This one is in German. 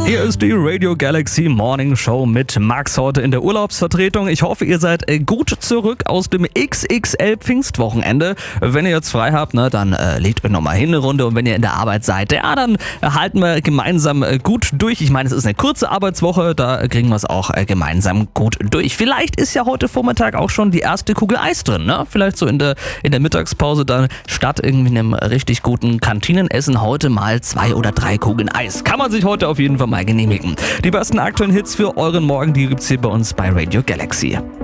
Hier ist die Radio Galaxy Morning Show mit Max heute in der Urlaubsvertretung. Ich hoffe, ihr seid gut zurück aus dem XXL Pfingstwochenende. Wenn ihr jetzt frei habt, dann legt euch nochmal hin eine Runde, und wenn ihr in der Arbeit seid, dann halten wir gemeinsam gut durch. Ich meine, es ist eine kurze Arbeitswoche, da kriegen wir es auch gemeinsam gut durch. Vielleicht ist ja heute Vormittag auch schon die erste Kugel Eis drin, ne? Vielleicht so in der Mittagspause dann statt irgendwie einem richtig guten Kantinenessen heute mal 2 oder 3 Kugeln Eis. Kann man sich heute auf jeden Fall mal genehmigen. Die besten aktuellen Hits für euren Morgen, die gibt's hier bei uns bei Radio Galaxy.